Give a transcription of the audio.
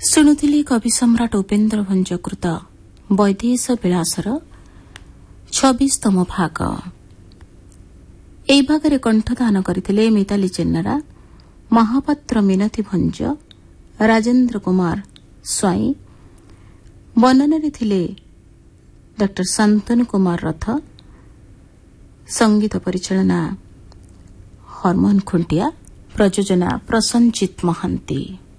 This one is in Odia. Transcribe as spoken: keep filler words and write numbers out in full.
ଶୁଣୁଥିଲି କବି ସମ୍ରାଟ ଉପେନ୍ଦ୍ର ଭଞ୍ଜକୃତ ବୈଦେଶ ବିଳାସର ଛବିଶତମ ଭାଗ। ଏହି ଭାଗରେ କଣ୍ଠଦାନ କରିଥିଲେ ମିତାଲି ଚେନ୍ନାରା, ମହାପାତ୍ର ମିନତି ଭଞ୍ଜ, ରାଜେନ୍ଦ୍ର କୁମାର ସ୍ୱାଇଁ। ବର୍ଣ୍ଣନାରେ ଥିଲେ ଡ ଶାନ୍ତନୁ କୁମାର ରଥ। ସଙ୍ଗୀତ ପରିଚାଳନା ହରମୋହନ ଖୁଣ୍ଟିଆ। ପ୍ରଯୋଜନା ପ୍ରସଞ୍ଜିତ ମହାନ୍ତି।